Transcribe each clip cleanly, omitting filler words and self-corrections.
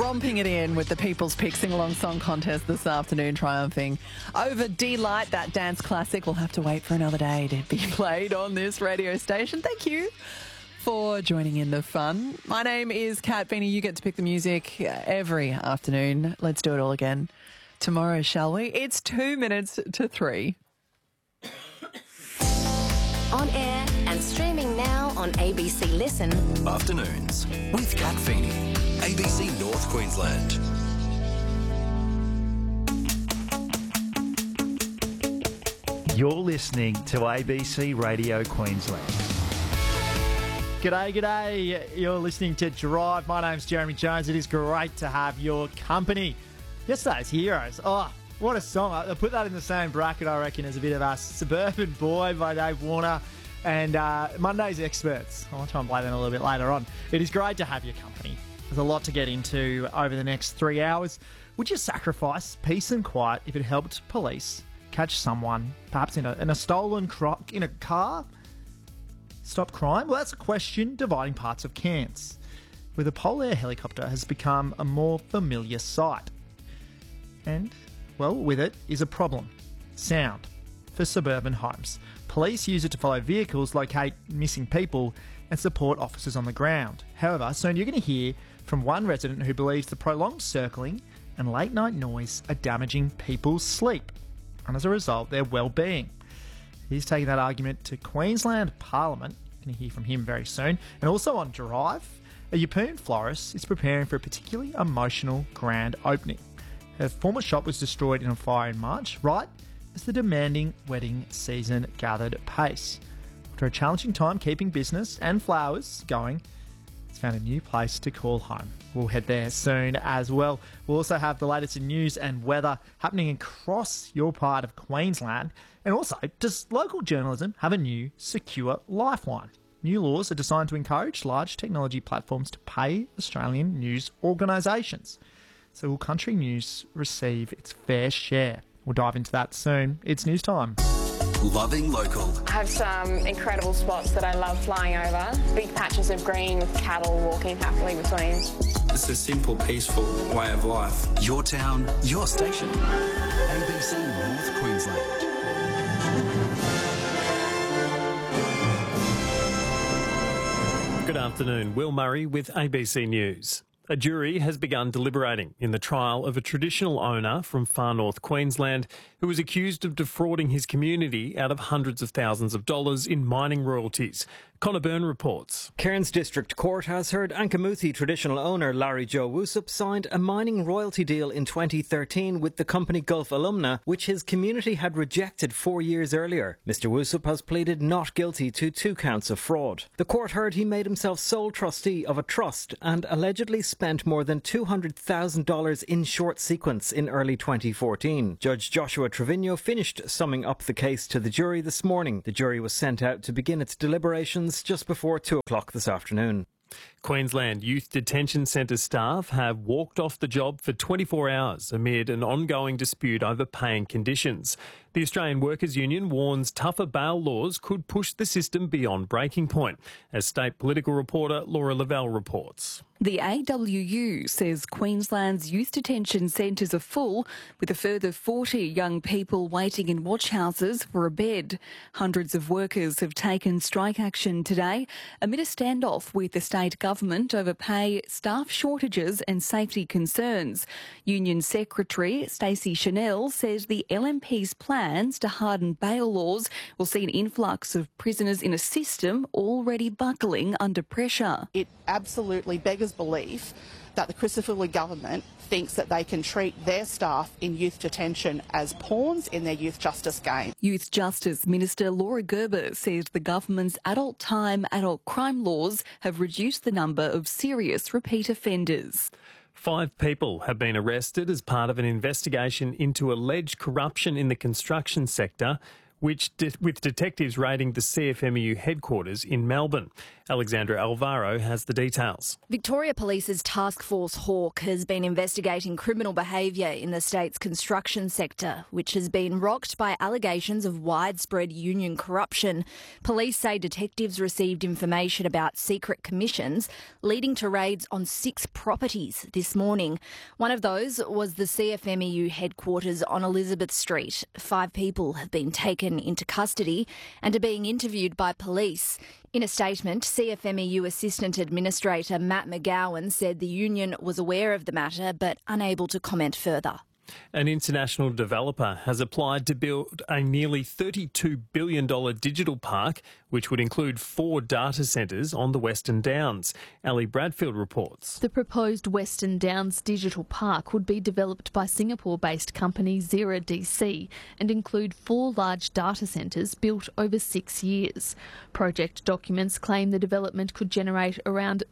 romping it in with the People's Pick Sing-Along Song Contest this afternoon, triumphing over Delight, that dance classic. We'll have to wait for another day to be played on this radio station. Thank you for joining in the fun. My name is Kat Feeney. You get to pick the music every afternoon. Let's do it all again tomorrow, shall we? It's 2 minutes to 3. On air and streaming now on ABC Listen. Afternoons with Kat Feeney, ABC North Queensland. You're listening to ABC Radio Queensland. G'day. You're listening to Drive. My name's Jeremy Jones. It is great to have your company. Yesterday's Heroes. Oh, what a song. I put that in the same bracket, I reckon, as a bit of a Suburban Boy by Dave Warner and Monday's Experts. I'll try and play them a little bit later on. It is great to have your company. There's a lot to get into over the next 3 hours. Would you sacrifice peace and quiet if it helped police catch someone, perhaps in a stolen crock in a car? Stop crime? Well, that's a question dividing parts of Cairns, where the Polair helicopter has become a more familiar sight. And, well, with it is a problem. Sound for suburban homes. Police use it to follow vehicles, locate missing people and support officers on the ground. However, soon you're going to hear from one resident who believes the prolonged circling and late night noise are damaging people's sleep and, as a result, their well-being. He's taking that argument to Queensland Parliament. You're going to hear from him very soon. And also on Drive, a Yeppoon florist is preparing for a particularly emotional grand opening. Her former shop was destroyed in a fire in March, right as the demanding wedding season gathered pace. After a challenging time keeping business and flowers going, it's found a new place to call home. We'll head there soon as well. We'll also have the latest in news and weather happening across your part of Queensland. And also, does local journalism have a new secure lifeline? New laws are designed to encourage large technology platforms to pay Australian news organisations. So will country news receive its fair share? We'll dive into that soon. It's news time. Loving local. I have some incredible spots that I love flying over. Big patches of green with cattle walking happily between. It's a simple, peaceful way of life. Your town, your station. ABC North Queensland. Good afternoon. Will Murray with ABC News. A jury has begun deliberating in the trial of a traditional owner from far north Queensland who was accused of defrauding his community out of hundreds of thousands of dollars in mining royalties. Connor Byrne reports. Cairns District Court has heard Ankamuthi traditional owner Larry Joe Woosop signed a mining royalty deal in 2013 with the company Gulf Alumna, which his community had rejected 4 years earlier. Mr Woosop has pleaded not guilty to 2 counts of fraud. The court heard he made himself sole trustee of a trust and allegedly spent more than $200,000 in short sequence in early 2014. Judge Joshua Trevino finished summing up the case to the jury this morning. The jury was sent out to begin its deliberations just before 2 o'clock this afternoon. Queensland Youth Detention Centre staff have walked off the job for 24 hours amid an ongoing dispute over paying conditions. The Australian Workers' Union warns tougher bail laws could push the system beyond breaking point, as state political reporter Laura Lavelle reports. The AWU says Queensland's youth detention centres are full, with a further 40 young people waiting in watch houses for a bed. Hundreds of workers have taken strike action today amid a standoff with the state government over pay, staff shortages and safety concerns. Union Secretary Stacey Chanel says the LNP's plans to harden bail laws will see an influx of prisoners in a system already buckling under pressure. It absolutely beggars belief that the Christopher Luxon government thinks that they can treat their staff in youth detention as pawns in their youth justice game. Youth Justice Minister Laura Gerber says the government's adult time, adult crime laws have reduced the number of serious repeat offenders. 5 people have been arrested as part of an investigation into alleged corruption in the construction sector, with detectives raiding the CFMEU headquarters in Melbourne. Alexandra Alvaro has the details. Victoria Police's Task Force Hawk has been investigating criminal behaviour in the state's construction sector, which has been rocked by allegations of widespread union corruption. Police say detectives received information about secret commissions, leading to raids on 6 properties this morning. One of those was the CFMEU headquarters on Elizabeth Street. 5 people have been taken into custody and are being interviewed by police. In a statement, CFMEU Assistant Administrator Matt McGowan said the union was aware of the matter but unable to comment further. An international developer has applied to build a nearly $32 billion digital park, which would include 4 data centres on the Western Downs. Ali Bradfield reports. The proposed Western Downs digital park would be developed by Singapore-based company Xera DC and include 4 large data centres built over 6 years. Project documents claim the development could generate around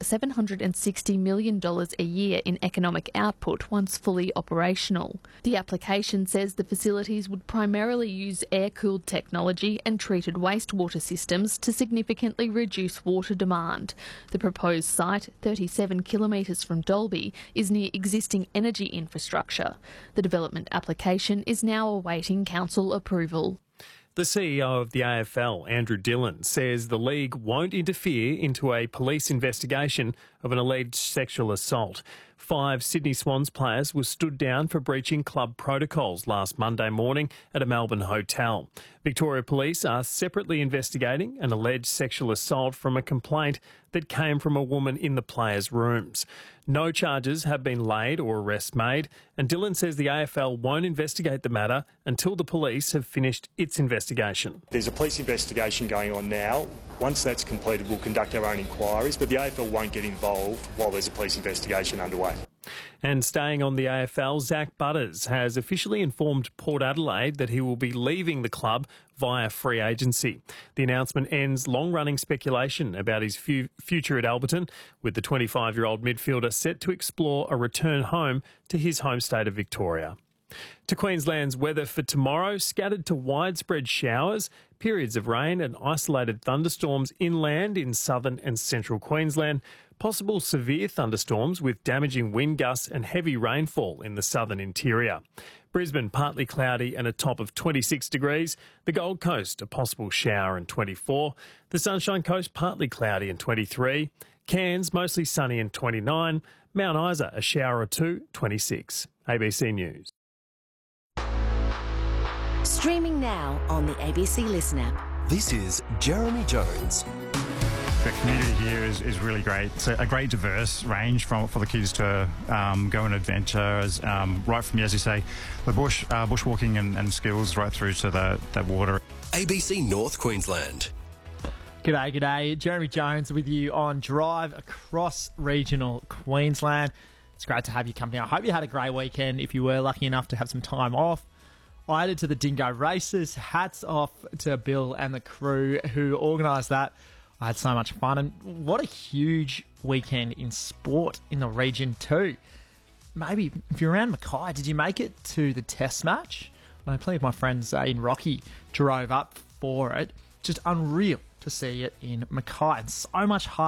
$760 million a year in economic output once fully operational. The application says the facilities would primarily use air-cooled technology and treated wastewater systems to significantly reduce water demand. The proposed site, 37 kilometres from Dalby, is near existing energy infrastructure. The development application is now awaiting council approval. The CEO of the AFL, Andrew Dillon, says the league won't interfere into a police investigation of an alleged sexual assault. 5 Sydney Swans players were stood down for breaching club protocols last Monday morning at a Melbourne hotel. Victoria Police are separately investigating an alleged sexual assault from a complaint that came from a woman in the players' rooms. No charges have been laid or arrests made, and Dillon says the AFL won't investigate the matter until the police have finished its investigation. There's a police investigation going on now. Once that's completed, we'll conduct our own inquiries, but the AFL won't get involved while there's a police investigation underway. And staying on the AFL, Zach Butters has officially informed Port Adelaide that he will be leaving the club via free agency. The announcement ends long-running speculation about his future at Alberton, with the 25-year-old midfielder set to explore a return home to his home state of Victoria. To Queensland's weather for tomorrow, scattered to widespread showers, periods of rain and isolated thunderstorms inland in southern and central Queensland, possible severe thunderstorms with damaging wind gusts and heavy rainfall in the southern interior. Brisbane, partly cloudy and a top of 26 degrees. The Gold Coast, a possible shower and 24. The Sunshine Coast, partly cloudy and 23. Cairns, mostly sunny and 29. Mount Isa, a shower or 2, 26. ABC News. Streaming now on the ABC Listen app. This is Jeremy Jones. The community here is really great. It's a great diverse range for the kids to go on adventures, right from, as you say, the bushwalking and skills right through to the water. ABC North Queensland. G'day. Jeremy Jones with you on Drive across regional Queensland. It's great to have you company. I hope you had a great weekend if you were lucky enough to have some time off. I headed to the Dingo races. Hats off to Bill and the crew who organised that. I had so much fun, and what a huge weekend in sport in the region too. Maybe if you're around Mackay, did you make it to the test match? I know plenty of my friends in Rocky drove up for it. Just unreal to see it in Mackay, and so much hard